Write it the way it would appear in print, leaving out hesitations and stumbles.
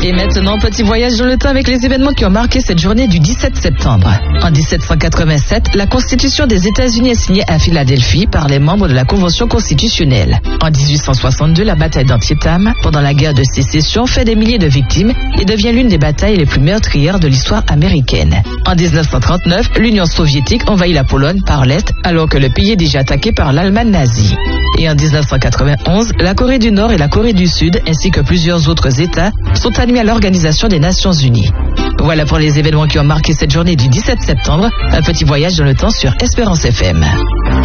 Et maintenant, petit voyage dans le temps avec les événements qui ont marqué cette journée du 17 septembre. En 1787, la Constitution des États-Unis est signée à Philadelphie par les membres de la Convention constitutionnelle. En 1862, la bataille d'Antietam, pendant la guerre de sécession, fait des milliers de victimes et devient l'une des batailles les plus meurtrières de l'histoire américaine. En 1939, l'Union soviétique envahit la Pologne par l'Est alors que le pays est déjà attaqué par l'Allemagne nazie. Et en 1991, la Corée du Nord et la Corée du Sud, ainsi que plusieurs autres États, sont admis à l'Organisation des Nations Unies. Voilà pour les événements qui ont marqué cette journée du 17 septembre. Un petit voyage dans le temps sur Espérance FM.